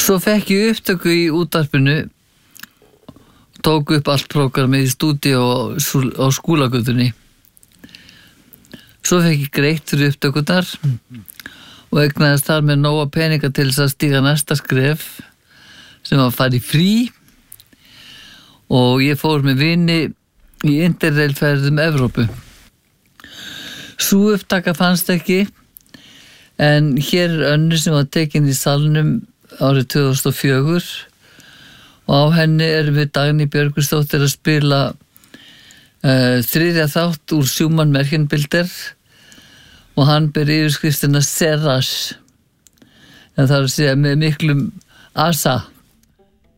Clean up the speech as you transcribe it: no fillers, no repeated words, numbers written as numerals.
Svo fekk ég upptöku í útvarpinu, tók upp allt prógramið í stúdíó á Skúlagötunni. Svo fekk ég greitt fyrir upptökurnar og eignaðist þar með nóga peninga til þess að stíga næsta skref sem var að fara í frí og ég fór með vini í interrailferðum Evrópu. Sú upptaka fannst ekki en hér önnur sem var tekin í salnum árið 2004 og á henni erum við Dagný Björgvinsdóttir að spila þriðja þátt úr Schumann Märchenbilder og hann ber yfirskriftina Serras en það er að segja með miklum asa.